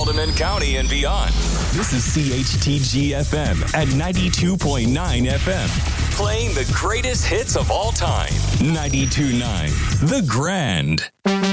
Haldimand County and beyond. This is CHTG FM at 92.9 FM. Playing the greatest hits of all time. 92.9 The Grand.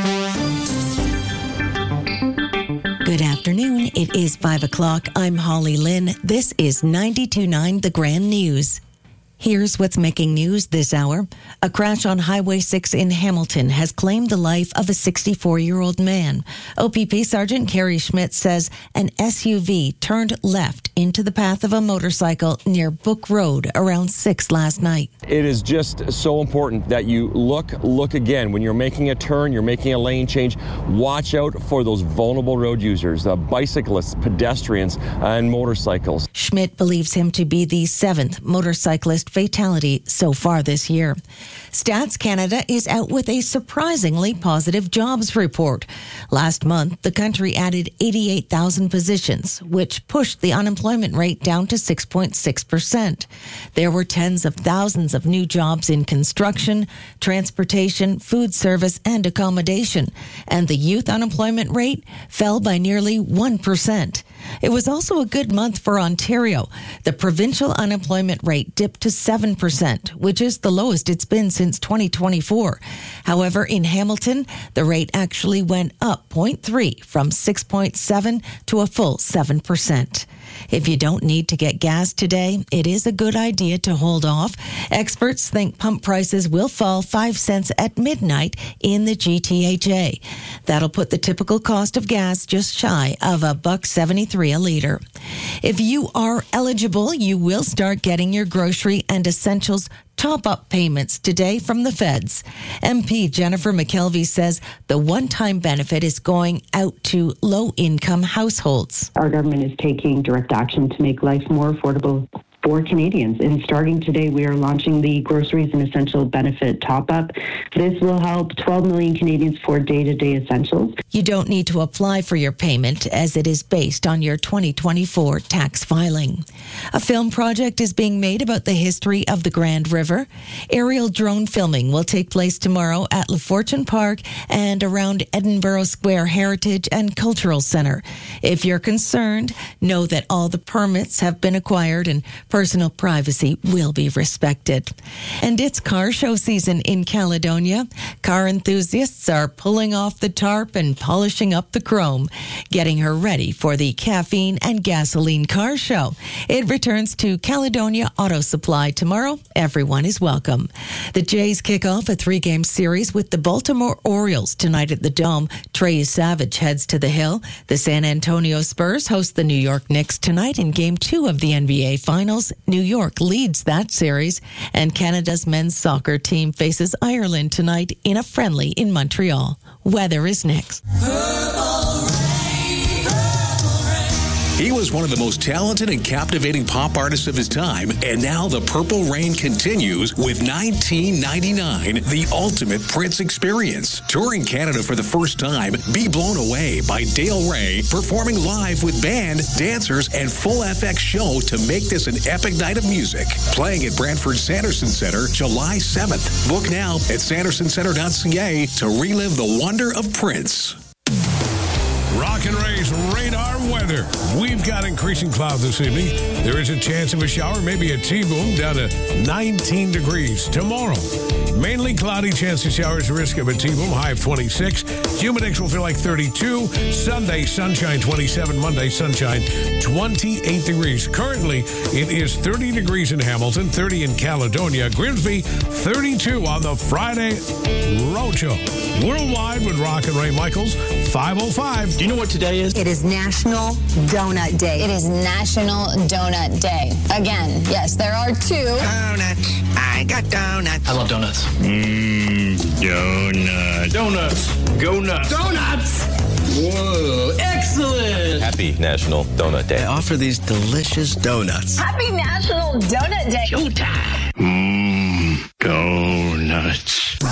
Good afternoon. It is 5 o'clock. I'm Holly Lynn. This is 92.9 The Grand News. Here's what's making news this hour. A crash on Highway 6 in Hamilton has claimed the life of a 64-year-old man. OPP Sergeant Kerry Schmidt says an SUV turned left into the path of a motorcycle near Book Road around 6 last night. It is just so important that you look again. When you're making a turn, you're making a lane change, watch out for those vulnerable road users, bicyclists, pedestrians, and motorcycles. Schmidt believes him to be the 7th motorcyclist fatality so far this year. Stats Canada is out with a surprisingly positive jobs report. Last month, the country added 88,000 positions, which pushed the unemployment rate down to 6.6%. There were tens of thousands of new jobs in construction, transportation, food service, and accommodation, and the youth unemployment rate fell by nearly 1%. It was also a good month for Ontario. The provincial unemployment rate dipped to 7%, which is the lowest it's been since 2024. However, in Hamilton, the rate actually went up 0.3 from 6.7 to a full 7%. If you don't need to get gas today, it is a good idea to hold off. Experts think pump prices will fall 5 cents at midnight in the GTHA. That'll put the typical cost of gas just shy of $1.73 a liter. If you are eligible, you will start getting your grocery and essentials top-up payments today from the feds. MP Jennifer McKelvey says the one-time benefit is going out to low-income households. Our government is taking direct action to make life more affordable for Canadians. And starting today, we are launching the Groceries and Essential Benefit Top-Up. This will help 12 million Canadians for day-to-day essentials. You don't need to apply for your payment as it is based on your 2024 tax filing. A film project is being made about the history of the Grand River. Aerial drone filming will take place tomorrow at Le Fortune Park and around Edinburgh Square Heritage and Cultural Centre. If you're concerned, know that all the permits have been acquired and personal privacy will be respected. And it's car show season in Caledonia. Car enthusiasts are pulling off the tarp and polishing up the chrome, getting her ready for the Caffeine and Gasoline Car Show. It returns to Caledonia Auto Supply tomorrow. Everyone is welcome. The Jays kick off a 3-game series with the Baltimore Orioles tonight at the Dome. Trey Savage heads to the Hill. The San Antonio Spurs host the New York Knicks tonight in Game 2 of the NBA Finals. New York leads that series, and Canada's men's soccer team faces Ireland tonight in a friendly in Montreal. Weather is next. He was one of the most talented and captivating pop artists of his time, and now the Purple Rain continues with 1999, the ultimate Prince experience. Touring Canada for the first time, be blown away by Dale Ray, performing live with band, dancers, and full FX show to make this an epic night of music. Playing at Brantford Sanderson Centre, July 7th. Book now at sandersoncentre.ca to relive the wonder of Prince. Rock and Ray's radar weather. We've got increasing cloud this evening. There is a chance of a shower, maybe a T-boom, down to 19 degrees. Tomorrow, mainly cloudy, chance of showers, risk of a T-boom, high of 26. Humidex will feel like 32. Sunday, sunshine 27. Monday, sunshine 28 degrees. Currently, it is 30 degrees in Hamilton, 30 in Caledonia, Grimsby, 32 on the Friday Roadshow. Worldwide with Rock and Ray Michaels, 5:05. Do you know what today is? It is National Donut Day. It is National Donut Day. Again, yes, there are 2. Donuts. I got donuts. I love donuts. Donuts. Donuts. Go nuts. Donuts! Whoa, excellent. Happy National Donut Day. I offer these delicious donuts. Happy National Donut Day. Showtime. Donuts.